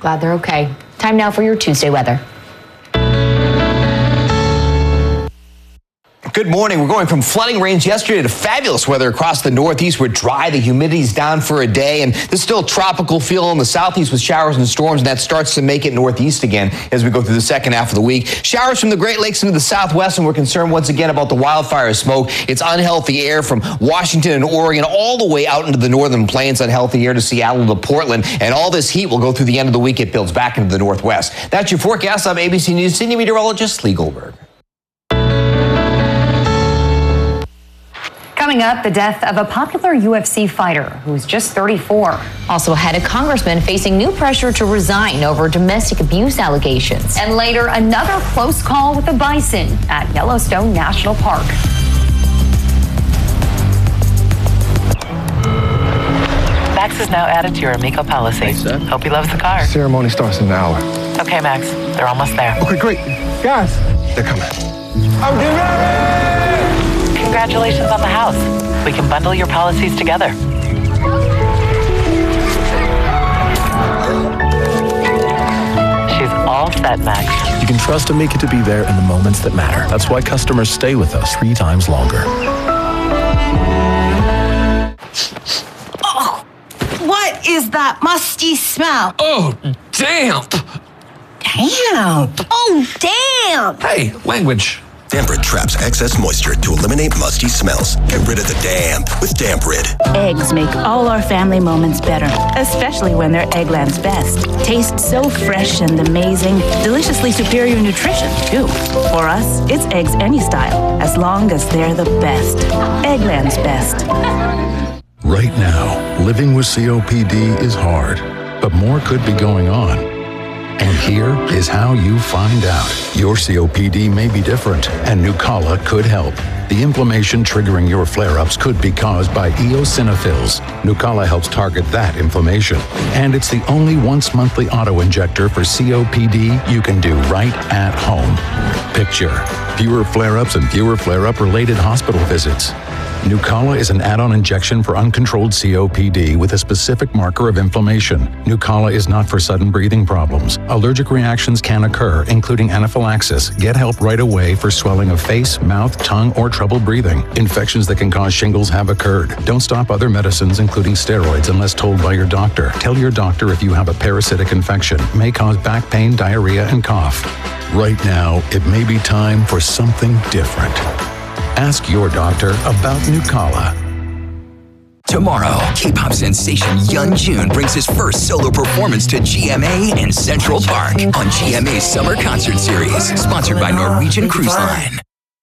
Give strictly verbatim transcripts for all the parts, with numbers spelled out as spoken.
Glad they're okay. Time now for your Tuesday weather. Good morning. We're going from flooding rains yesterday to fabulous weather across the Northeast. We're dry. The humidity's down for a day, and there's still tropical feel in the Southeast with showers and storms, and that starts to make it Northeast again as we go through the second half of the week. Showers from the Great Lakes into the Southwest, and we're concerned once again about the wildfire smoke. It's unhealthy air from Washington and Oregon all the way out into the northern plains, unhealthy air to Seattle to Portland, and all this heat will go through the end of the week. It builds back into the Northwest. That's your forecast. I'm A B C News senior meteorologist Lee Goldberg. Coming up, the death of a popular U F C fighter who was just thirty-four. Also ahead, a congressman facing new pressure to resign over domestic abuse allegations. And later, another close call with a bison at Yellowstone National Park. Max is now added to your Amico policy. Thanks, sir. Hope he loves the car. Ceremony starts in an hour. Okay, Max. They're almost there. Okay, great. Guys, they're coming. I'm getting ready! Congratulations on the house. We can bundle your policies together. She's all set, Max. You can trust Amica to be there in the moments that matter. That's why customers stay with us three times longer. Oh, what is that musty smell? Oh, damp. Damn. Oh, damn. Hey, language. Damp Rid traps excess moisture to eliminate musty smells. Get rid of the damp with Damp Rid. Eggs make all our family moments better, especially when they're Eggland's Best. Taste so fresh and amazing, deliciously superior nutrition, too. For us, it's eggs any style, as long as they're the best. Eggland's Best. Right now, living with C O P D is hard, but more could be going on. And here is how you find out. Your C O P D may be different, and Nucala could help. The inflammation triggering your flare-ups could be caused by eosinophils. Nucala helps target that inflammation. And it's the only once-monthly auto-injector for C O P D you can do right at home. Picture fewer flare-ups and fewer flare-up related hospital visits. Nucala is an add-on injection for uncontrolled C O P D with a specific marker of inflammation. Nucala is not for sudden breathing problems. Allergic reactions can occur, including anaphylaxis. Get help right away for swelling of face, mouth, tongue, or trouble breathing. Infections that can cause shingles have occurred. Don't stop other medicines, including steroids, unless told by your doctor. Tell your doctor if you have a parasitic infection. May cause back pain, diarrhea, and cough. Right now, it may be time for something different. Ask your doctor about Nucala. Tomorrow, K-pop sensation Young Jun brings his first solo performance to G M A in Central Park on G M A's Summer Concert Series, sponsored by Norwegian Cruise Line.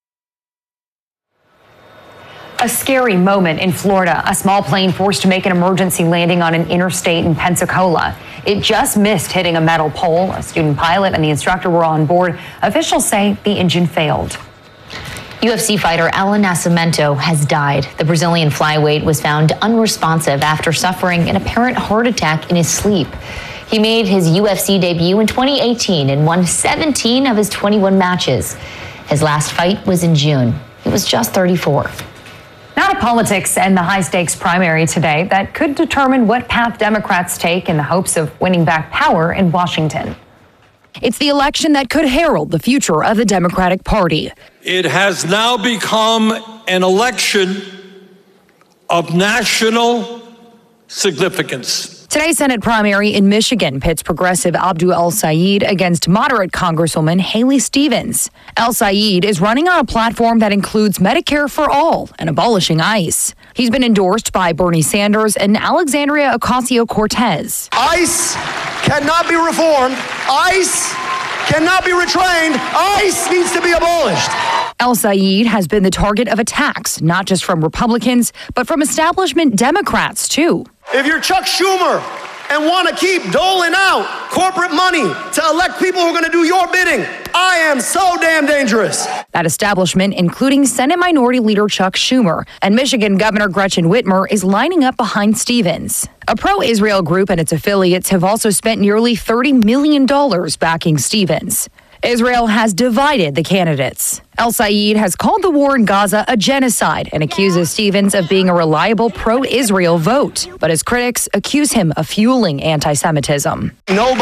A scary moment in Florida. A small plane forced to make an emergency landing on an interstate in Pensacola. It just missed hitting a metal pole. A student pilot and the instructor were on board. Officials say the engine failed. U F C fighter Alan Nascimento has died. The Brazilian flyweight was found unresponsive after suffering an apparent heart attack in his sleep. He made his U F C debut in twenty eighteen and won seventeen of his twenty-one matches. His last fight was in June. He was just thirty-four. Now to politics and the high-stakes primary today that could determine what path Democrats take in the hopes of winning back power in Washington. It's the election that could herald the future of the Democratic Party. It has now become an election of national significance. Today's Senate primary in Michigan pits progressive Abdul El-Sayed against moderate Congresswoman Haley Stevens. El-Sayed is running on a platform that includes Medicare for all and abolishing ICE. He's been endorsed by Bernie Sanders and Alexandria Ocasio-Cortez. ICE cannot be reformed. ICE cannot be retrained. ICE needs to be abolished. El-Sayed has been the target of attacks, not just from Republicans, but from establishment Democrats, too. If you're Chuck Schumer and want to keep doling out corporate money to elect people who are going to do your bidding, I am so damn dangerous. That establishment, including Senate Minority Leader Chuck Schumer, and Michigan Governor Gretchen Whitmer, is lining up behind Stevens. A pro-Israel group and its affiliates have also spent nearly thirty million dollars backing Stevens. Israel has divided the candidates. El-Sayed has called the war in Gaza a genocide and accuses Stevens of being a reliable pro-Israel vote. But his critics accuse him of fueling anti-Semitism. Nobody